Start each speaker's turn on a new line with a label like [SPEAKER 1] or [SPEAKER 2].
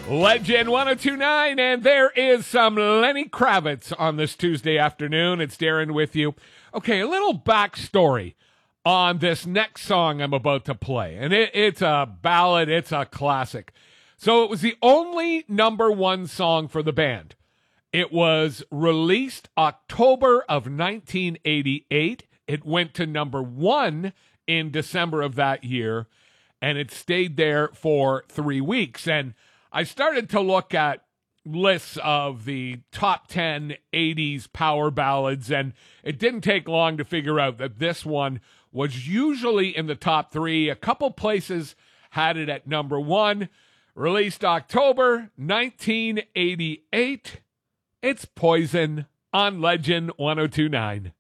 [SPEAKER 1] Legend 1029, and there is some Lenny Kravitz on this Tuesday afternoon. It's Darren with you. Okay, a little backstory on this next song I'm about to play. And it's a ballad, it's a classic. So it was the only number one song for the band. It was released October of 1988. It went to number one in December of that year, and it stayed there for 3 weeks. And I started to look at lists of the top 10 80s power ballads, and it didn't take long to figure out that this one was usually in the top three. A couple places had it at number one. Released October 1988. It's Poison on Legend 1029.